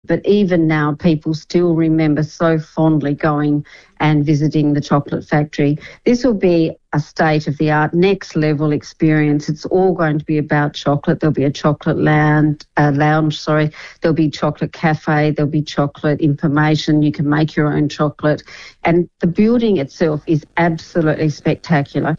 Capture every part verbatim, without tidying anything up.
But even now, people still remember so fondly going and visiting the chocolate factory. This will be a state-of-the-art, next-level experience. It's all going to be about chocolate. There'll be a chocolate lounge, uh, lounge, sorry. There'll be chocolate cafe. There'll be chocolate information. You can make your own chocolate. And the building itself is absolutely spectacular.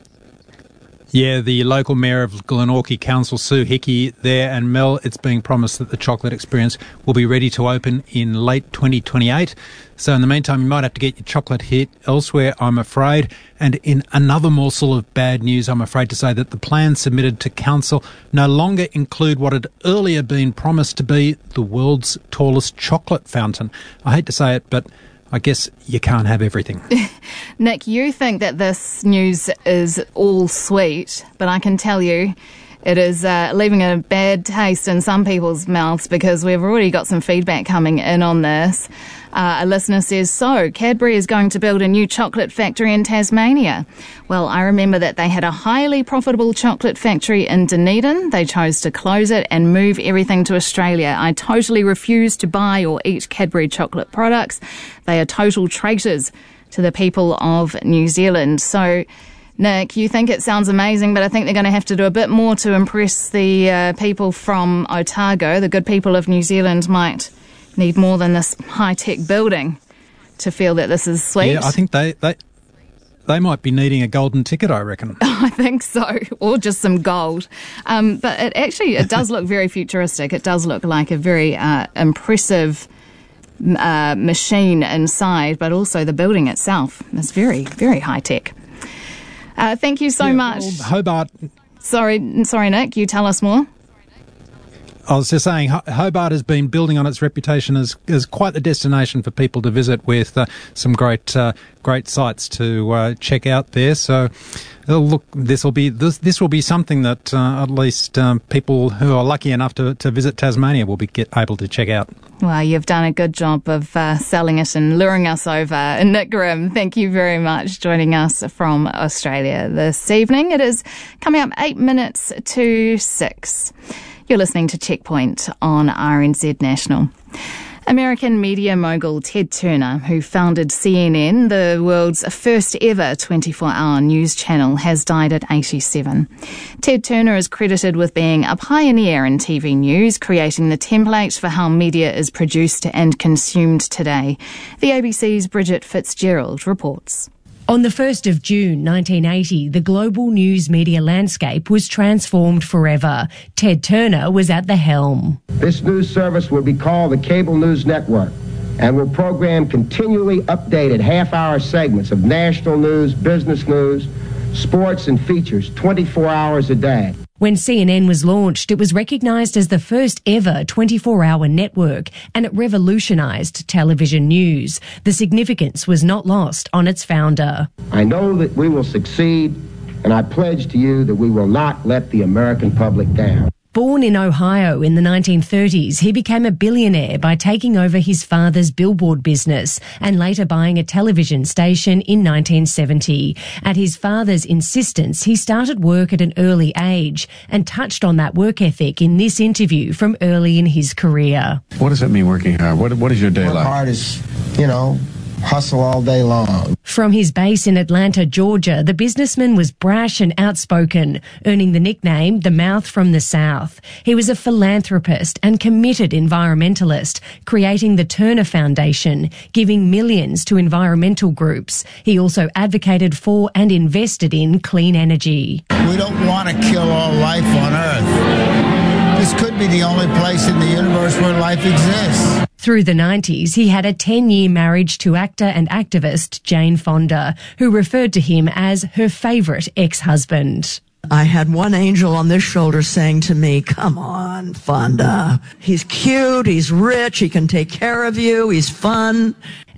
Yeah, the local mayor of Glenorchy Council, Sue Hickey, there, and Mel, it's being promised that the chocolate experience will be ready to open in late twenty twenty-eight. So in the meantime, you might have to get your chocolate hit elsewhere, I'm afraid. And in another morsel of bad news, I'm afraid to say that the plans submitted to council no longer include what had earlier been promised to be the world's tallest chocolate fountain. I hate to say it, but I guess you can't have everything. Nick, you think that this news is all sweet, but I can tell you it is uh, leaving a bad taste in some people's mouths because we've already got some feedback coming in on this. Uh, a listener says, so Cadbury is going to build a new chocolate factory in Tasmania. Well, I remember that they had a highly profitable chocolate factory in Dunedin. They chose to close it and move everything to Australia. I totally refuse to buy or eat Cadbury chocolate products. They are total traitors to the people of New Zealand. So, Nick, you think it sounds amazing, but I think they're going to have to do a bit more to impress the uh, people from Otago. The good people of New Zealand might need more than this high-tech building to feel that this is sweet. Yeah, I think they, they, they might be needing a golden ticket, I reckon. I think so, or just some gold. Um, but it actually, it does look very futuristic. It does look like a very uh, impressive uh, machine inside, but also the building itself is very, very high-tech. Uh, thank you so yeah, much. Well, Hobart. Sorry, sorry, Nick, you tell us more. I was just saying, Hobart has been building on its reputation as, as quite the destination for people to visit, with uh, some great uh, great sites to uh, check out there. So, uh, look, this will be this this will be something that uh, at least um, people who are lucky enough to, to visit Tasmania will be get, able to check out. Well, you've done a good job of uh, selling it and luring us over. And Nick Grimm, thank you very much joining us from Australia this evening. It is coming up eight minutes to six. You're listening to Checkpoint on R N Z National. American media mogul Ted Turner, who founded C N N, the world's first ever twenty-four hour news channel, has died at eighty-seven. Ted Turner is credited with being a pioneer in T V news, creating the template for how media is produced and consumed today. The A B C's Bridget Fitzgerald reports. On the first of June nineteen eighty, the global news media landscape was transformed forever. Ted Turner was at the helm. This news service will be called the Cable News Network and will program continually updated half-hour segments of national news, business news, sports and features twenty-four hours a day. When C N N was launched, it was recognised as the first ever twenty-four hour network, and it revolutionised television news. The significance was not lost on its founder. I know that we will succeed, and I pledge to you that we will not let the American public down. Born in Ohio in the nineteen thirties, he became a billionaire by taking over his father's billboard business and later buying a television station in nineteen seventy. At his father's insistence, he started work at an early age and touched on that work ethic in this interview from early in his career. What does it mean working hard? What, what is your day Work like? hard is, you know, hustle all day long. From his base in Atlanta, Georgia, the businessman was brash and outspoken, earning the nickname the Mouth from the South. He was a philanthropist and committed environmentalist, creating the Turner Foundation, giving millions to environmental groups. He also advocated for and invested in clean energy. We don't want to kill all life on Earth. This could be the only place in the universe where life exists. Through the nineties, he had a ten-year marriage to actor and activist Jane Fonda, who referred to him as her favourite ex-husband. I had one angel on this shoulder saying to me, come on, Fonda. He's cute, he's rich, he can take care of you, he's fun.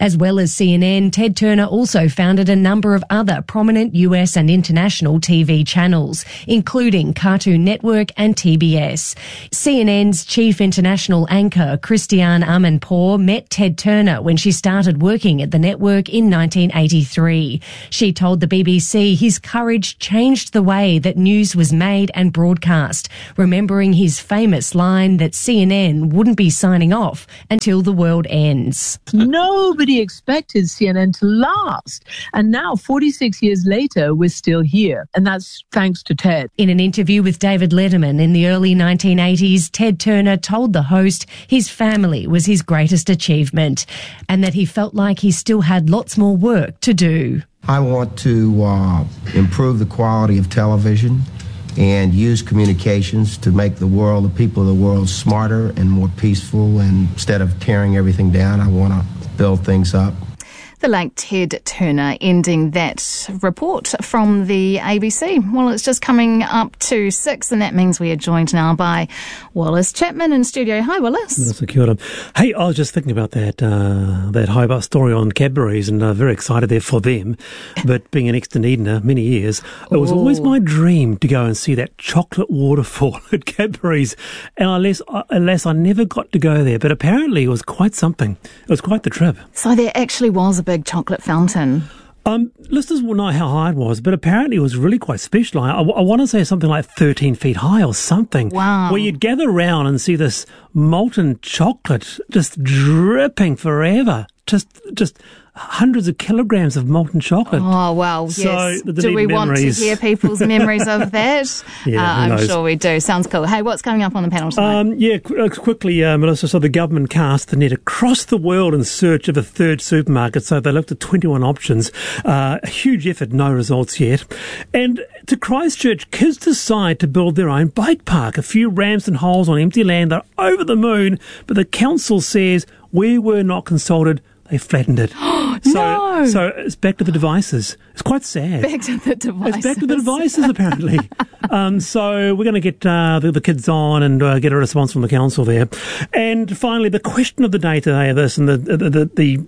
As well as C N N, Ted Turner also founded a number of other prominent U S and international T V channels, including Cartoon Network and T B S. C N N's chief international anchor, Christiane Amanpour, met Ted Turner when she started working at the network in nineteen eighty-three. She told the B B C his courage changed the way that news was made and broadcast, remembering his famous line that C N N wouldn't be signing off until the world ends. Nobody expected C N N to last. And now, forty-six years later, we're still here. And that's thanks to Ted. In an interview with David Letterman in the early nineteen eighties, Ted Turner told the host his family was his greatest achievement and that he felt like he still had lots more work to do. I want to uh, improve the quality of television and use communications to make the world, the people of the world, smarter and more peaceful. And instead of tearing everything down, I want to build things up. The late Ted Turner ending that report from the A B C. Well, it's just coming up to six, and that means we are joined now by Wallace Chapman in studio. Hi, Wallace. That's a kia ora. Hey, I was just thinking about that uh, that Hobart story on Cadbury's, and uh, very excited there for them. But being an ex-Dunediner many years, it was oh. always my dream to go and see that chocolate waterfall at Cadbury's. And alas, alas, I never got to go there. But apparently it was quite something. It was quite the trip. So there actually was a big chocolate fountain. Um, listeners will know how high it was, but apparently it was really quite special. I, I, I want to say something like thirteen feet high or something. Wow. Where you'd gather around and see this molten chocolate just dripping forever. Just, just hundreds of kilograms of molten chocolate. Oh, well, so yes. The, the do we memories. want to hear people's memories of that? Yeah, uh, I'm knows? sure we do. Sounds cool. Hey, what's coming up on the panel tonight? Um, yeah, qu- quickly, uh, Melissa. So the government cast the net across the world in search of a third supermarket. So they looked at twenty-one options. Uh, a huge effort, no results yet. And to Christchurch, kids decide to build their own bike park. A few ramps and holes on empty land. They're over the moon, but the council says we were not consulted. They flattened it. so, no! So it's back to the devices. It's quite sad. Back to the devices. It's back to the devices, apparently. um, so we're going to get uh, the, the kids on and uh, get a response from the council there. And finally, the question of the day today of this, and the the, the, the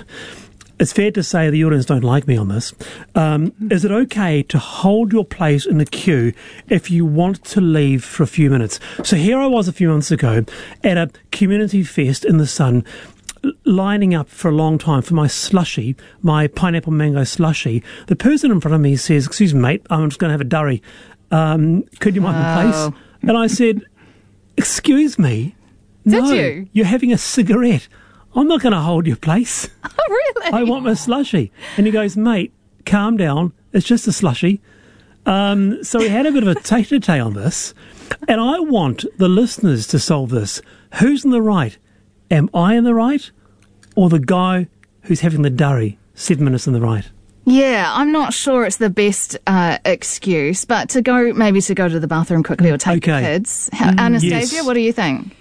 it's fair to say the audience don't like me on this. Um, is it okay to hold your place in the queue if you want to leave for a few minutes? So here I was a few months ago at a community fest in the sun, lining up for a long time for my slushy, my pineapple mango slushy. The person in front of me says, "Excuse me, mate, I'm just going to have a durry. Um, could you mind my place?" And I said, "Excuse me, Did no, you? You're having a cigarette. I'm not going to hold your place. Oh, really? I want my slushy." And he goes, "Mate, calm down. It's just a slushy." Um, so we had a bit of a tete-a-tete on this, and I want the listeners to solve this. Who's in the right? Am I in the right, or the guy who's having the durry seven minutes in the right? Yeah, I'm not sure it's the best uh, excuse, but to go maybe to go to the bathroom quickly or take okay. the kids. How, Anastasia, yes. What do you think?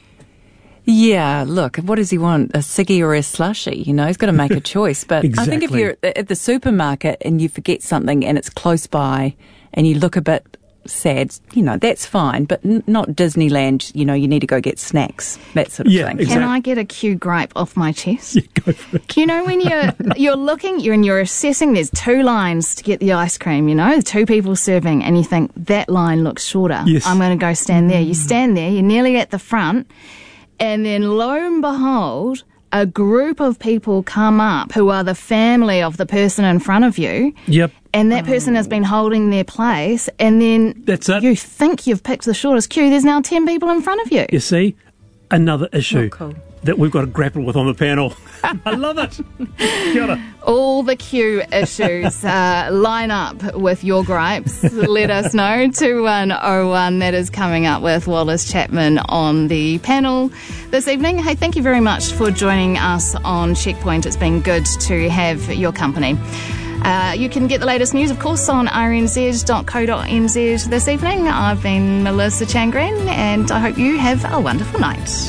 Yeah, look, what does he want? A ciggy or a slushy? You know, he's got to make a choice. But exactly. I think if you're at the supermarket and you forget something and it's close by and you look a bit sad, you know, that's fine, but n- not Disneyland, you know, you need to go get snacks, that sort of yeah, thing. Exactly. Can I get a cue gripe off my chest? Yeah, go for it. You know, when you're you're looking, you're and you're assessing, there's two lines to get the ice cream, you know, two people serving, and you think, that line looks shorter. Yes. I'm going to go stand there. You stand there, you're nearly at the front, and then lo and behold, a group of people come up who are the family of the person in front of you. Yep. And that person has been holding their place, and then That's it. you think you've picked the shortest queue. There's now ten people in front of you. You see, another issue Oh, cool. that we've got to grapple with on the panel. I love it. Kia ora. All the queue issues uh, line up with your gripes. Let us know. two one oh one, that is coming up with Wallace Chapman on the panel this evening. Hey, thank you very much for joining us on Checkpoint. It's been good to have your company. Uh, you can get the latest news, of course, on r n z dot co dot n z this evening. I've been Melissa Changren, and I hope you have a wonderful night.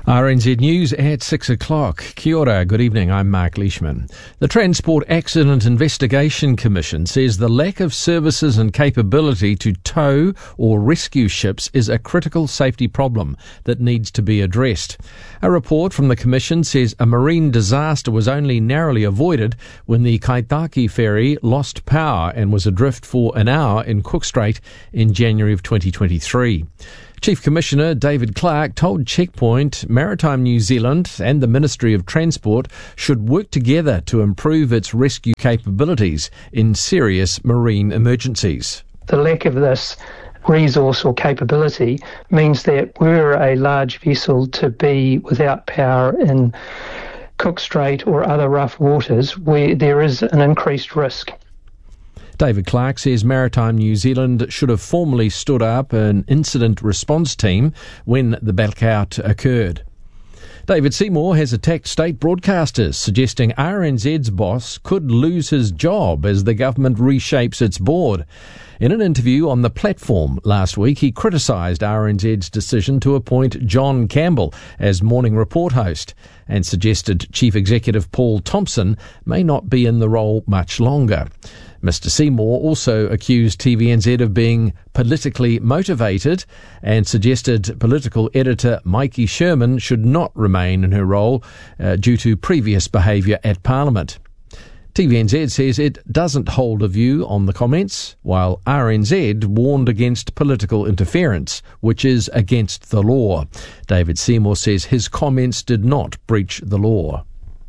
R N Z News at six o'clock. Kia ora, good evening, I'm Mark Leishman. The Transport Accident Investigation Commission says the lack of services and capability to tow or rescue ships is a critical safety problem that needs to be addressed. A report from the Commission says a marine disaster was only narrowly avoided when the Kaitaki ferry lost power and was adrift for an hour in Cook Strait in January of twenty twenty-three. Chief Commissioner David Clark told Checkpoint Maritime New Zealand and the Ministry of Transport should work together to improve its rescue capabilities in serious marine emergencies. The lack of this resource or capability means that were a large vessel to be without power in Cook Strait or other rough waters where there is an increased risk. David Clark says Maritime New Zealand should have formally stood up an incident response team when the blackout occurred. David Seymour has attacked state broadcasters, suggesting R N Z's boss could lose his job as the government reshapes its board. In an interview on The Platform last week, he criticised R N Z's decision to appoint John Campbell as Morning Report host and suggested Chief Executive Paul Thompson may not be in the role much longer. Mister Seymour also accused T V N Z of being politically motivated and suggested political editor Mikey Sherman should not remain in her role uh, due to previous behaviour at Parliament. T V N Z says it doesn't hold a view on the comments, while R N Z warned against political interference, which is against the law. David Seymour says his comments did not breach the law.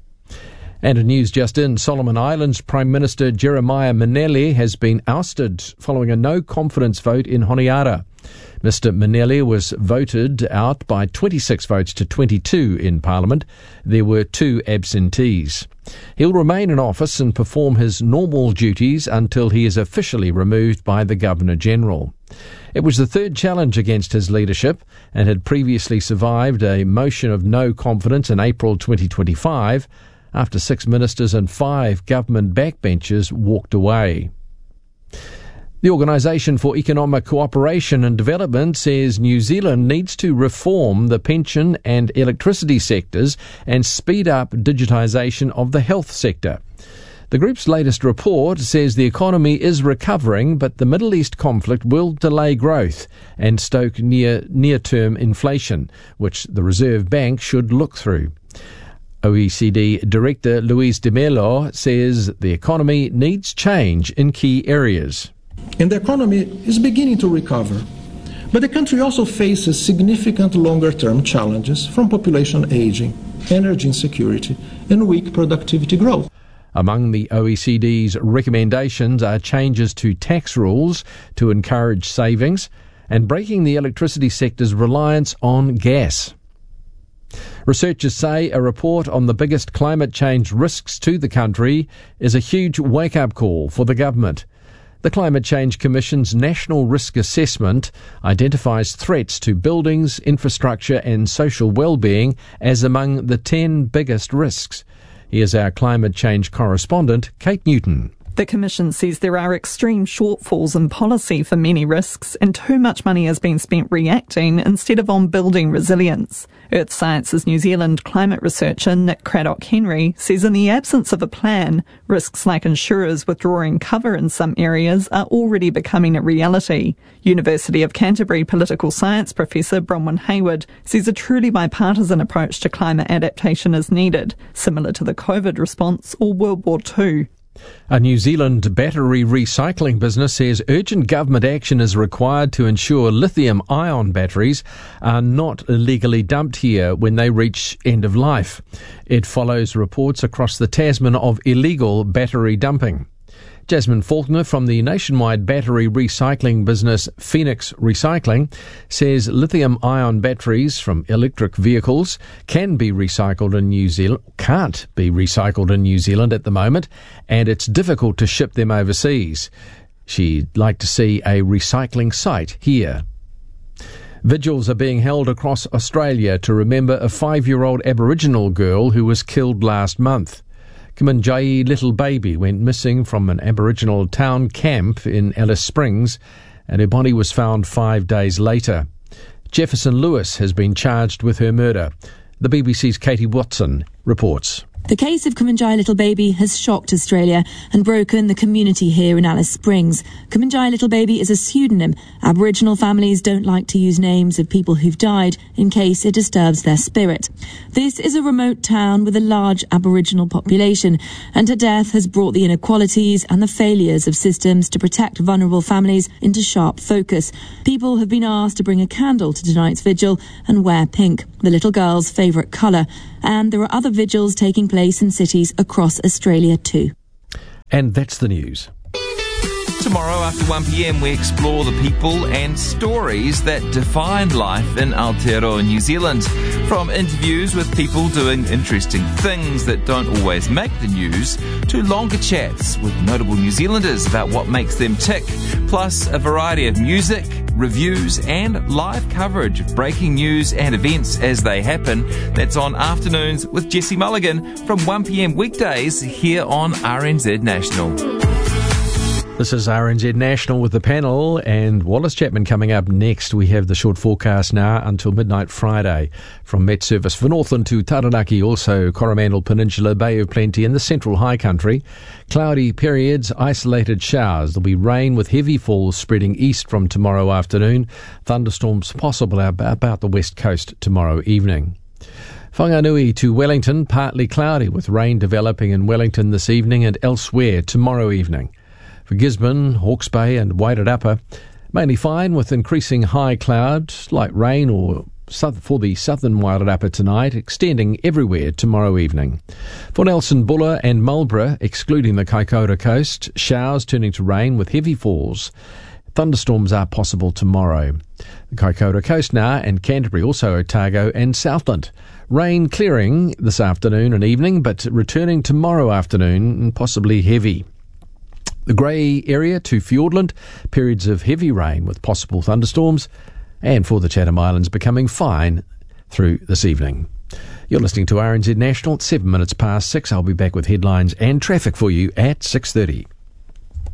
And in news just in, Solomon Islands Prime Minister Jeremiah Maneli has been ousted following a no-confidence vote in Honiara. Mister Maneli was voted out by twenty-six votes to twenty-two in Parliament. There were two absentees. He'll remain in office and perform his normal duties until he is officially removed by the Governor-General. It was the third challenge against his leadership and had previously survived a motion of no confidence in April twenty twenty-five after six ministers and five government backbenchers walked away. The Organisation for Economic Cooperation and Development says New Zealand needs to reform the pension and electricity sectors and speed up digitisation of the health sector. The group's latest report says the economy is recovering, but the Middle East conflict will delay growth and stoke near near-term inflation, which the Reserve Bank should look through. O E C D Director Luis de Mello says the economy needs change in key areas. And the economy is beginning to recover. But the country also faces significant longer-term challenges from population aging, energy insecurity, and weak productivity growth. Among the O E C D's recommendations are changes to tax rules to encourage savings and breaking the electricity sector's reliance on gas. Researchers say a report on the biggest climate change risks to the country is a huge wake-up call for the government. The Climate Change Commission's National Risk Assessment identifies threats to buildings, infrastructure and social well-being as among the ten biggest risks. Here's our climate change correspondent, Kate Newton. The Commission says there are extreme shortfalls in policy for many risks and too much money has been spent reacting instead of on building resilience. Earth Sciences New Zealand climate researcher Nick Craddock-Henry says in the absence of a plan, risks like insurers withdrawing cover in some areas are already becoming a reality. University of Canterbury political science professor Bronwyn Hayward says a truly bipartisan approach to climate adaptation is needed, similar to the COVID response or World War Two. A New Zealand battery recycling business says urgent government action is required to ensure lithium-ion batteries are not illegally dumped here when they reach end of life. It follows reports across the Tasman of illegal battery dumping. Jasmine Faulkner from the nationwide battery recycling business Phoenix Recycling says lithium-ion batteries from electric vehicles can be recycled in New Zealand, can't be recycled in New Zealand at the moment, and it's difficult to ship them overseas. She'd like to see a recycling site here. Vigils are being held across Australia to remember a five-year-old Aboriginal girl who was killed last month. Kamanjai Little Baby went missing from an Aboriginal town camp in Alice Springs, and her body was found five days later. Jefferson Lewis has been charged with her murder. The B B C's Katie Watson reports. The case of Kumanjai Little Baby has shocked Australia and broken the community here in Alice Springs. Kumanjai Little Baby is a pseudonym. Aboriginal families don't like to use names of people who've died in case it disturbs their spirit. This is a remote town with a large Aboriginal population, and her death has brought the inequalities and the failures of systems to protect vulnerable families into sharp focus. People have been asked to bring a candle to tonight's vigil and wear pink, the little girl's favourite colour. And there are other vigils taking place in cities across Australia too. And that's the news. Tomorrow after one p.m. we explore the people and stories that define life in Aotearoa, New Zealand. From interviews with people doing interesting things that don't always make the news, to longer chats with notable New Zealanders about what makes them tick, plus a variety of music, reviews and live coverage of breaking news and events as they happen. That's on Afternoons with Jesse Mulligan from one p.m. weekdays here on R N Z National. This is R N Z National with the panel and Wallace Chapman coming up next. We have the short forecast now until midnight Friday from Met Service for Northland to Taranaki, also Coromandel Peninsula, Bay of Plenty and the Central High Country. Cloudy periods, isolated showers. There'll be rain with heavy falls spreading east from tomorrow afternoon. Thunderstorms possible about the west coast tomorrow evening. Whanganui to Wellington, partly cloudy with rain developing in Wellington this evening and elsewhere tomorrow evening. For Gisborne, Hawke's Bay and Wairarapa, mainly fine with increasing high cloud, light rain or for the southern Wairarapa tonight, extending everywhere tomorrow evening. For Nelson Buller and Marlborough, excluding the Kaikoura coast, showers turning to rain with heavy falls. Thunderstorms are possible tomorrow. The Kaikoura coast now and Canterbury, also Otago and Southland. Rain clearing this afternoon and evening, but returning tomorrow afternoon and possibly heavy. The grey area to Fiordland, periods of heavy rain with possible thunderstorms, and for the Chatham Islands becoming fine through this evening. You're listening to R N Z National at seven minutes past six. I'll be back with headlines and traffic for you at six thirty.